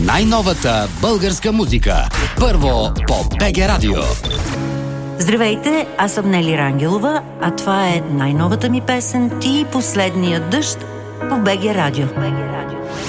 Най-новата българска музика. Първо по БГ Радио. Здравейте, аз съм Нели Рангелова, а това е най-новата ми песен "Ти и последния дъжд" по БГ Радио.